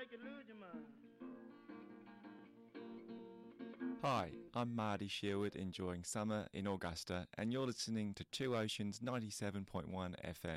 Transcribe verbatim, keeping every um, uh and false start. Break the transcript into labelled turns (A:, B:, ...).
A: make you lose your mind.
B: Hi, I'm Marty Sherwood enjoying summer in Augusta and you're listening to Two Oceans ninety-seven point one F M.